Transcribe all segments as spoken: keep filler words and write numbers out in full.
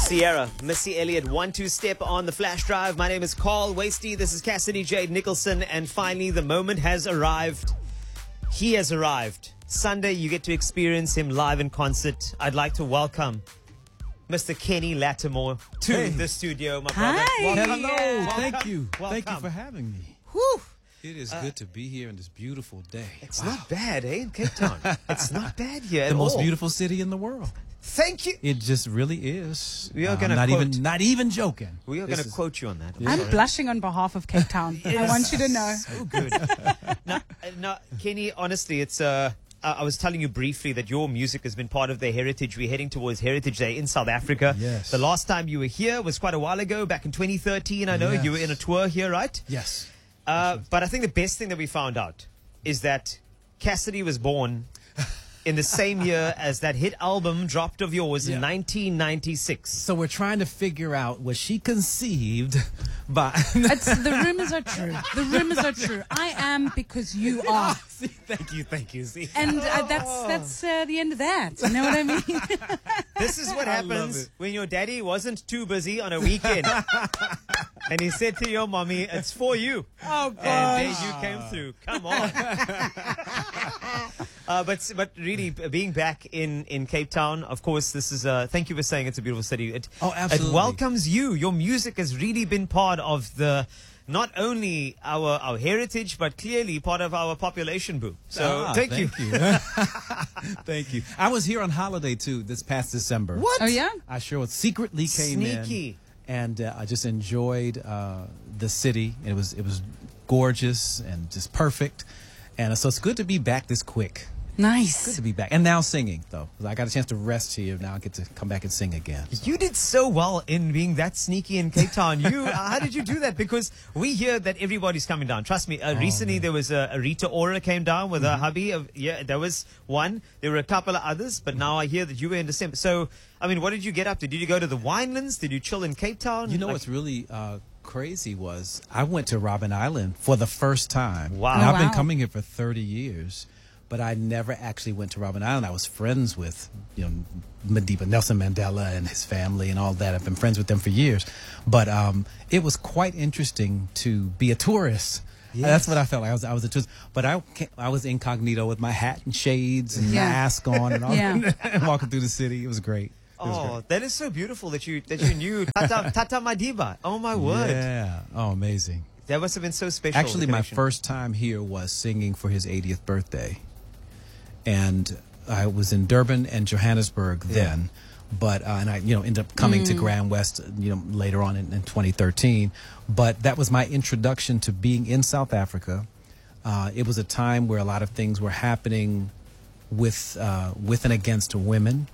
Sierra, Missy Elliott, one two step on the flash drive. My name is Carl Wasty. This is Cassidy Jade Nicholson. And finally, the moment has arrived. He has arrived. Sunday, you get to experience him live in concert. I'd like to welcome Mister Kenny Lattimore to Hey. the studio, my brother. Hi. Welcome. Hello, Welcome. thank you. Welcome. Thank you for having me. Whew. It is good to be here on this beautiful day. It's Wow. not bad, eh, in Cape Town. It's not bad here at The most all. beautiful city in the world. Thank you. It just really is. We are I'm gonna not quote- even not even joking. We are This going to is- quote you on that. Yeah. I'm Sorry. blushing on behalf of Cape Town. I want you to know. So good. now, uh, now, Kenny, honestly, it's uh, uh, I was telling you briefly that your music has been part of the heritage. We're heading towards Heritage Day in South Africa. Yes. The last time you were here was quite a while ago, back in twenty thirteen. I know you were Yes. in a tour here, right? Yes. Uh, but I think the best thing that we found out is that Cassidy was born in the same year as that hit album dropped of yours Yeah. in nineteen ninety-six. So we're trying to figure out, was she conceived by It's, the rumors are true. The rumors are true. I am because you are. See, thank you, thank you. See, And uh, that's that's uh, the end of that. You know what I mean? This is what I love happens it. when your daddy wasn't too busy on a weekend. And he said to your mommy, it's for you. Oh, And there you came through. Come on. uh, but but really, b- being back in, in Cape Town, of course, this is, uh, thank you for saying it's a beautiful city. It, Oh, absolutely. It welcomes you. Your music has really been part of the, not only our, our heritage, but clearly part of our population boom. So Ah, thank, you. you. Thank you. I was here on holiday too this past December. What? Oh, yeah? I sure secretly came Sneaky. in, and uh, I just enjoyed uh, the city. It was it was gorgeous and just perfect, and uh, so it's good to be back this quick. Good Nice. to be back, and now singing though. I got a chance to rest here. Now I get to come back and sing again. You did so well in being that sneaky in Cape Town. You, how did you do that? Because we hear that everybody's coming down. Trust me. Uh, recently, there was a, a Rita Ora came down with her hubby. Of, yeah, there was one. There were a couple of others, but now I hear that you were in December. So, I mean, what did you get up to? Did you go to the Winelands? Did you chill in Cape Town? You know Like- what's really uh, crazy was I went to Robben Island for the first time. Wow. And Oh, I've been wow. coming here for thirty years, but I never actually went to Robben Island. I was friends with, you know, Madiba, Nelson Mandela and his family and all that. I've been friends with them for years. But um, it was quite interesting to be a tourist. That's what I felt like. I was, I was a tourist. But I, ca- I was incognito with my hat and shades and Yeah. mask on and all Yeah. and walking through the city. It was great. It was Oh, great. that is so beautiful that you that you knew Tata, Tata Madiba. Oh my word, Yeah. Oh, amazing. that must have been so special. Actually, the my connection. first time here was singing for his eightieth birthday. And I was in Durban and Johannesburg then. But, uh, and I, you know, ended up coming to Grand West, you know, later on in, in twenty thirteen. But that was my introduction to being in South Africa. Uh, it was a time where a lot of things were happening with, uh, with and against women.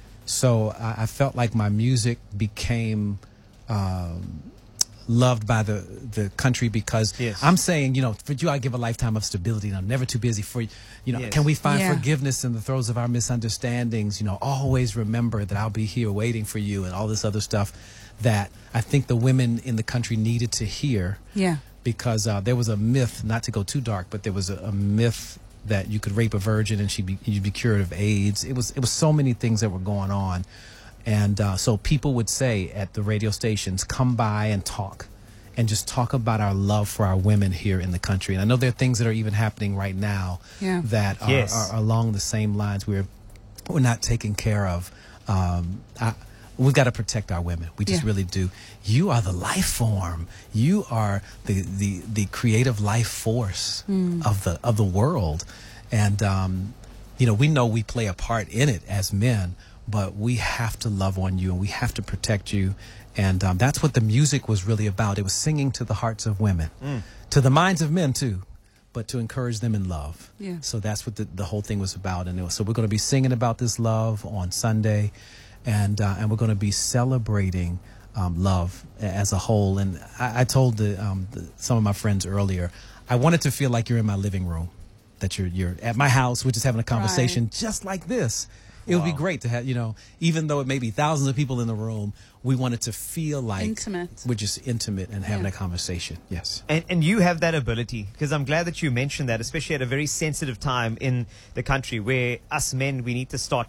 So I, I felt like my music became um, loved by the, the country because Yes. I'm saying, you know, for you, I give a lifetime of stability and I'm never too busy for you. You know, Yes. can we find Yeah. forgiveness in the throes of our misunderstandings? You know, always remember that I'll be here waiting for you and all this other stuff that I think the women in the country needed to hear. Yeah. Because uh, there was a myth, not to go too dark, but there was a, a myth that you could rape a virgin and she'd be, you'd be cured of AIDS. It was it was so many things that were going on. And uh, so people would say at the radio stations, come by and talk and just talk about our love for our women here in the country. And I know there are things that are even happening right now Yeah. that are, Yes. are along the same lines. We're, we're not taken care of. Um, I, we've got to protect our women. We just Yeah. really do. You are the life form. You are the, the, the creative life force of the of the world. And, um, you know, we know we play a part in it as men, but we have to love on you and we have to protect you. And um, that's what the music was really about. It was singing to the hearts of women, to the minds of men too, but to encourage them in love. Yeah. So that's what the, the whole thing was about. And it was, so we're going to be singing about this love on Sunday, and uh, and we're going to be celebrating um, love a- as a whole. And I, I told the, um, the, some of my friends earlier, I wanted to feel like you're in my living room, that you're you're at my house. We're just having a conversation just like this. It would be Wow. great to have, you know, even though it may be thousands of people in the room, we wanted to feel like Intimate. we're just intimate and having Yeah. a conversation. Yes. And, and you have that ability, because I'm glad that you mentioned that, especially at a very sensitive time in the country where us men, we need to start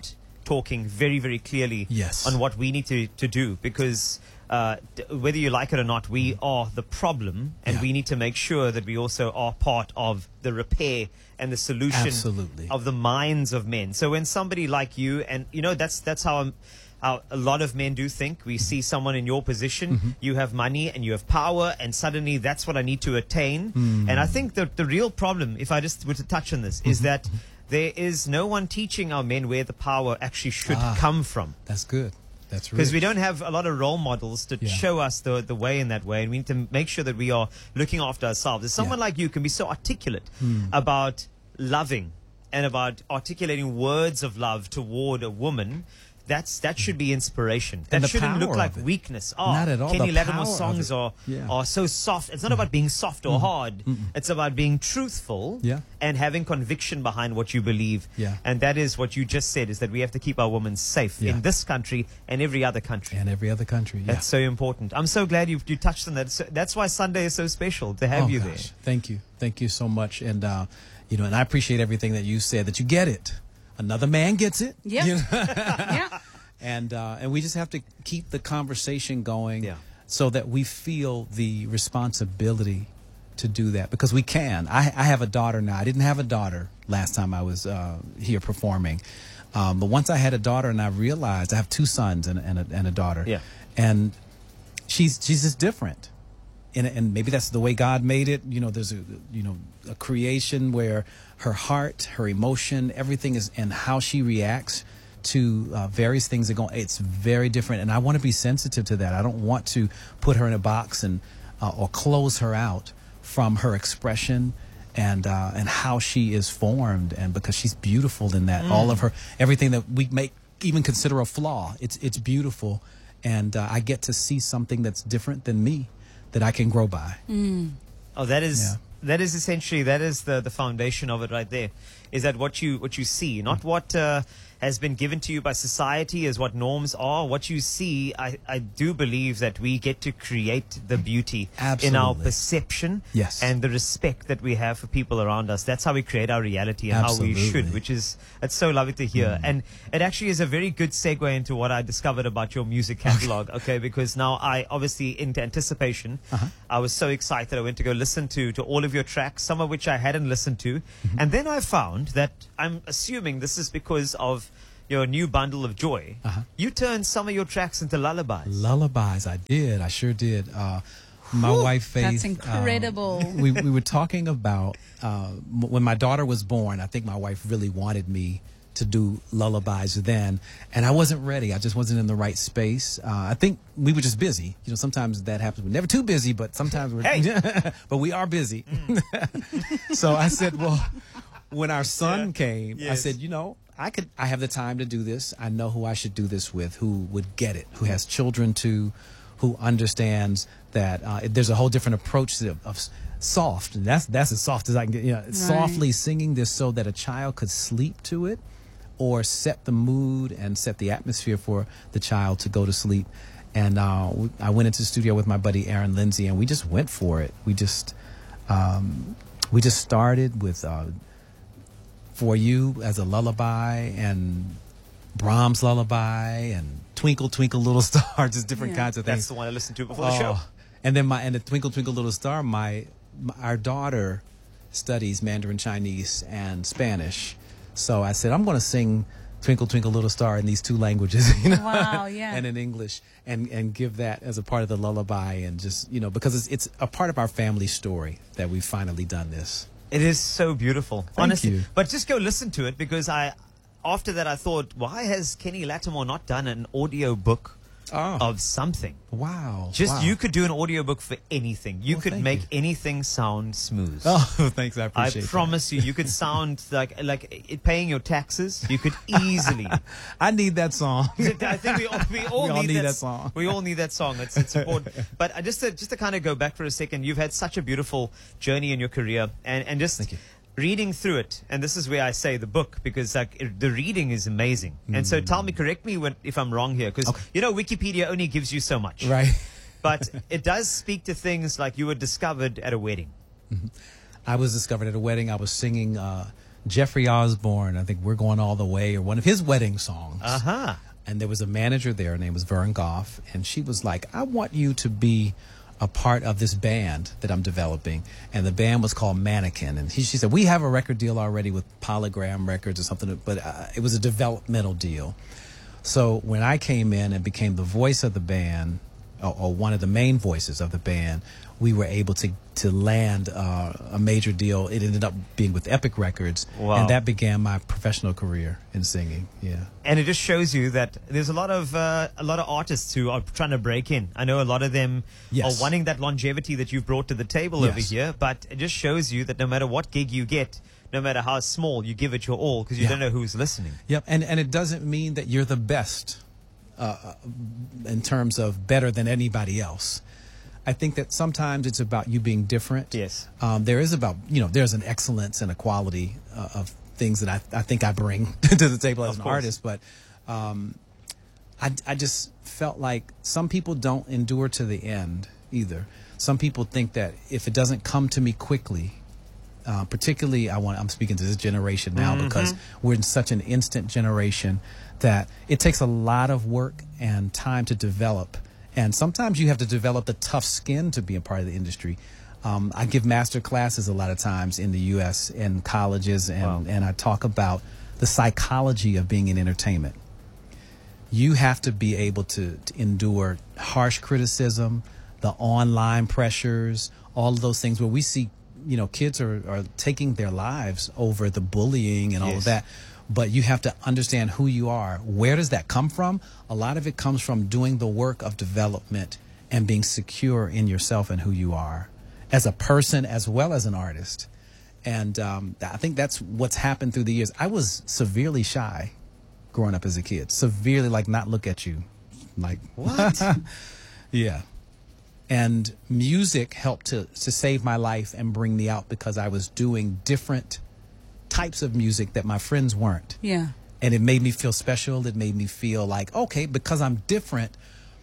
talking very, very clearly Yes. on what we need to, to do, because uh, d- whether you like it or not, we are the problem, and Yeah. we need to make sure that we also are part of the repair and the solution Absolutely. of the minds of men. So when somebody like you, and you know, that's that's how I'm, how a lot of men do think. We see someone in your position, Mm-hmm. you have money and you have power, and suddenly that's what I need to attain. Mm. And I think that the real problem, if I just were to touch on this, Mm-hmm. is that there is no one teaching our men where the power actually should Ah. come from. That's good. That's Because rich. we don't have a lot of role models to Yeah. show us the, the way in that way. And we need to make sure that we are looking after ourselves. If someone Yeah. like you can be so articulate about loving and about articulating words of love toward a woman, that's that should be inspiration. That And the shouldn't look power like of it. weakness. Oh, Not at all. Kenny The Lattimore's power of songs it. are, Yeah. are so soft. It's not about being soft or hard. It's about being truthful Yeah. and having conviction behind what you believe. Yeah. And that is what you just said, is that we have to keep our women safe Yeah. in this country and every other country. And every other country. Yeah. That's so important. I'm so glad you you touched on that. So that's why Sunday is so special to have Oh, you gosh. there. Thank you. Thank you so much. And, uh, you know, and I appreciate everything that you said, that you get it. Another man gets it. Yep. You know? Yeah. and uh, and we just have to keep the conversation going, Yeah. so that we feel the responsibility to do that, because we can. I, I have a daughter now. I didn't have a daughter last time I was uh, here performing, um, but once I had a daughter, and I realized I have two sons and, and, a, and a daughter, Yeah. and she's she's just different. And, and maybe that's the way God made it. You know, there's a you know a creation where her heart, her emotion, everything is, and how she reacts to uh, various things that go. It's very different, and I want to be sensitive to that. I don't want to put her in a box and uh, or close her out from her expression and uh, and how she is formed, and because she's beautiful in that. All of her, everything that we make even consider a flaw, it's it's beautiful, and uh, I get to see something that's different than me, that I can grow by. Oh, that is Yeah. that is essentially that is the the foundation of it right there. Is that what you what you see, not what uh, has been given to you by society as what norms are. What you see, I, I do believe that we get to create the beauty in our Absolutely. perception, Yes. and the respect that we have for people around us. That's how we create our reality and how we Absolutely. should, which is it's so lovely to hear. And it actually is a very good segue into what I discovered about your music catalog. Okay, because now I obviously, in anticipation, I was so excited. I went to go listen to to all of your tracks, some of which I hadn't listened to, and then I found that I'm assuming this is because of your new bundle of joy. Uh-huh. You turned some of your tracks into lullabies. Lullabies, I did. I sure did. Uh, my wife Faith. That's incredible. um, we we were talking about uh, m- when my daughter was born. I think my wife really wanted me to do lullabies then, and I wasn't ready. I just wasn't in the right space. Uh, I think we were just busy. You know, sometimes that happens. We're never too busy, but sometimes we're. Hey. but we are busy. So I said, well, when our son Yeah. came, I Yes. said, you know, I could. I have the time to do this. I know who I should do this with, who would get it, who has children too, who understands that uh, there's a whole different approach to, of s- soft, and that's that's as soft as I can get. You know, softly singing this so that a child could sleep to it, or set the mood and set the atmosphere for the child to go to sleep. And uh, we, I went into the studio with my buddy Aaron Lindsay, and we just went for it. We just um, we just started with uh, For You as a lullaby, and Brahms lullaby, and Twinkle Twinkle Little Star, just different Yeah. kinds of That's things. the one I listened to before the show. Oh. And then my and the Twinkle Twinkle Little Star, my, my our daughter studies Mandarin Chinese and Spanish, so I said I'm going to sing Twinkle Twinkle Little Star in these two languages, you know, Wow, yeah. and in English, and and give that as a part of the lullaby, and just, you know, because it's it's a part of our family story that we've finally done this. It is so beautiful, honestly. you. But just go listen to it, because I, after that, I thought, why has Kenny Lattimore not done an audio book Oh. of something? Wow, Just wow. you could do an audiobook for anything. You Well, could thank make you. anything sound smooth. Oh, thanks, I I appreciate. promise you, you could sound like like it, paying your taxes. You could easily. that. I need that song. I think we all, we all, We all need, need that, that song. We all need that song. It's, it's important. But I just to, just to kind of go back for a second, you've had such a beautiful journey in your career, and and just Thank you. reading through it, and this is where I say the book, because like it, the reading is amazing. And so tell me, correct me when, if I'm wrong here, because Okay. you know Wikipedia only gives you so much, Right. But it does speak to things like you were discovered at a wedding. I was discovered at a wedding. I was singing uh, Jeffrey Osborne, I think We're Going All the Way, or one of his wedding songs. Uh-huh. And there was a manager there, her name was Vern Goff, and she was like, I want you to be a part of this band that I'm developing. And the band was called Mannequin. And he, she said, we have a record deal already with Polygram Records or something, but uh, it was a developmental deal. So when I came in and became the voice of the band, or, or one of the main voices of the band, we were able to to land uh, a major deal. It ended up being with Epic Records, Wow. and that began my professional career in singing. Yeah. And it just shows you that there's a lot of uh, a lot of artists who are trying to break in. I know a lot of them Yes. are wanting that longevity that you've brought to the table over Yes. here. But it just shows you that no matter what gig you get, no matter how small, you give it your all because you Yeah. don't know who's listening. Yep, and and it doesn't mean that you're the best uh, in terms of better than anybody else. I think that sometimes it's about you being different. Yes. Um, there is about, you know, there's an excellence and a quality uh, of things that I, I think I bring to the table as Of an course. artist, but um, I, I just felt like some people don't endure to the end either. Some people think that if it doesn't come to me quickly, uh, particularly I want, I'm speaking to this generation now Mm-hmm. because we're in such an instant generation that it takes a lot of work and time to develop. And sometimes you have to develop the tough skin to be a part of the industry. Um, I give master classes a lot of times in the U S in colleges, and, Wow. and I talk about the psychology of being in entertainment. You have to be able to, to endure harsh criticism, the online pressures, all of those things where we see, you know, kids are, are taking their lives over the bullying and all Yes. of that. But you have to understand who you are. Where does that come from? A lot of it comes from doing the work of development and being secure in yourself and who you are as a person as well as an artist. And um, I think that's what's happened through the years. I was severely shy growing up as a kid. Severely, like, not look at you. Like, What? yeah. And music helped to, to save my life and bring me out because I was doing different types of music that my friends weren't. Yeah. And it made me feel special. It made me feel like, okay, because I'm different,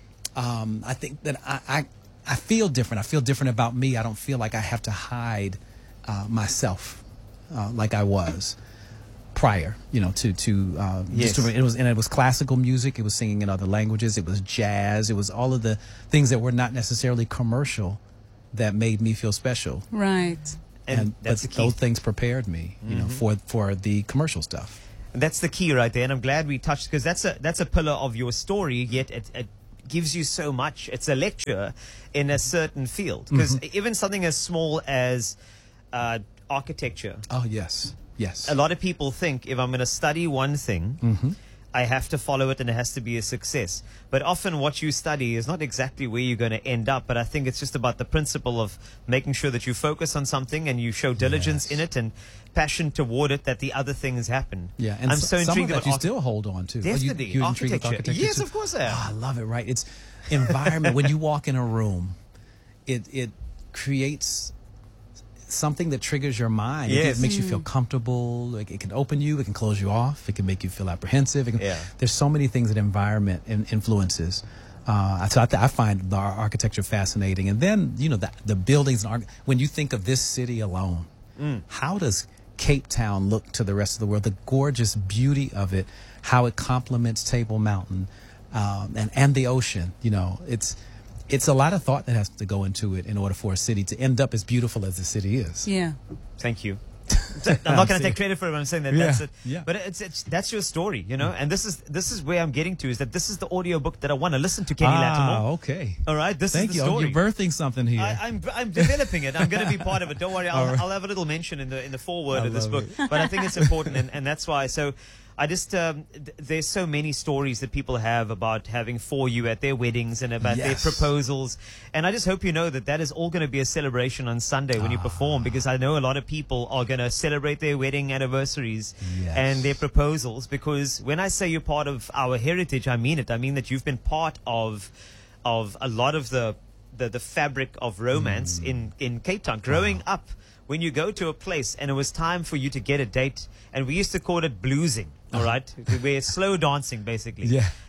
um, I think that I, I, I feel different. I feel different about me. I don't feel like I have to hide uh, myself uh, like I was prior, you know, to, to, uh, Yes. just to, it was, and it was classical music. It was singing in other languages. It was jazz. It was all of the things that were not necessarily commercial that made me feel special. Right. And but that's the key. those things prepared me, you know, for, for the commercial stuff. That's the key right there, and I'm glad we touched because that's a that's a pillar of your story. Yet it, it gives you so much. It's a lecture in a certain field because even something as small as uh, architecture. Oh, yes. Yes. A lot of people think if I'm going to study one thing, I have to follow it and it has to be a success. But often what you study is not exactly where you're going to end up. But I think it's just about the principle of making sure that you focus on something and you show diligence Yes. in it and passion toward it, that the other things happen. Yeah, and I'm s- so some of intrigued that about you arch- still hold on to. Oh, you- Definitely. you intrigued with Architecture. architecture Yes, too? of course I am. Oh, I love it, right? It's environment. When you walk in a room, it it creates something that triggers your mind. It Yes. makes you feel comfortable. Like, it can open you. It can close you off. It can make you feel apprehensive. It can, Yeah. There's so many things that environment in, influences. Uh, so I, th- I find the ar- architecture fascinating. And then, you know, the, the buildings. And arch- when you think of this city alone, how does Cape Town look to the rest of the world? The gorgeous beauty of it, how it complements Table Mountain, um, and, and the ocean. You know, it's it's a lot of thought that has to go into it in order for a city to end up as beautiful as the city is. Yeah. Thank you. I'm not going to take credit for it. But I'm saying that Yeah, that's it. yeah. But it's, it's that's your story, you know. And this is this is where I'm getting to, is that this is the audiobook that I want to listen to, Kenny Ah, Lattimore. okay. All right, this Thank is you. the Oh, story. you're birthing something here. I, I'm I'm developing it. I'm going to be part of it. Don't worry. I'll, All right. I'll have a little mention in the in the foreword I of this book. love But I think it's important, and, and that's why. So, I just um, th- there's so many stories that people have about having for you at their weddings and about Yes. their proposals, and I just hope you know that that is all going to be a celebration on Sunday when you perform, because I know a lot of people are going to celebrate their wedding anniversaries Yes. and their proposals. Because when I say you're part of our heritage, I mean it. I mean that you've been part of of a lot of the the, the fabric of romance in, in Cape Town. Growing up, when you go to a place and it was time for you to get a date, and we used to call it bluesing, all right? We're slow dancing, basically. Yeah.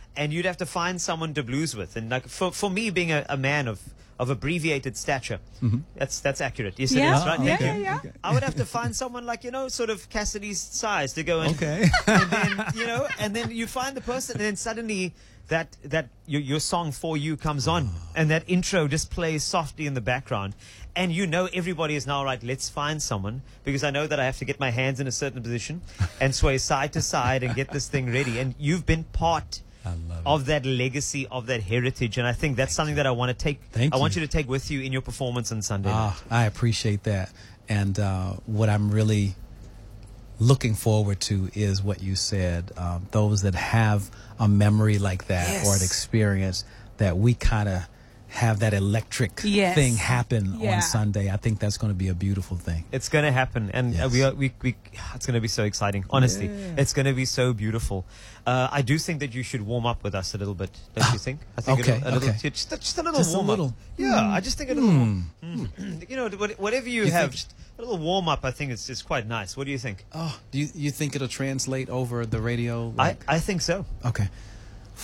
and you'd have to find someone to blues with. And like for for me, being a, a man of of abbreviated stature, that's that's accurate. Yes, Yeah. it is, right? Yeah, Thank you. yeah, yeah. I would have to find someone like, you know, sort of Cassidy's size to go in. Okay. And then, you know, and then you find the person, and then suddenly that that your, your song For You comes on, and that intro just plays softly in the background. And you know everybody is now right, let's find someone, because I know that I have to get my hands in a certain position and sway side to side and get this thing ready. And you've been part I love of that legacy, of that heritage, and I think that's something that I want to take. Thank I want you. you to take with you in your performance on Sunday night. Ah, I appreciate that. And uh, what I'm really looking forward to is what you said. Um, those that have a memory like that or an Yes. experience that we kind of have that electric Yes. thing happen Yeah. on Sunday. I think that's going to be a beautiful thing. It's going to happen, and uh, Yes. we, are, we we it's going to be so exciting. Honestly, Yeah. it's going to be so beautiful. Uh, I do think that you should warm up with us a little bit. Don't you think? I think Okay, a, a little, okay. just, a- just a little Just a warm little. up. Yeah, I just think a little. Mm. You know, what- whatever you, You have, think- just a little warm up. I think it's just quite nice. What do you think? Oh, do you, you think it'll translate over the radio? I, Like, I think so. okay.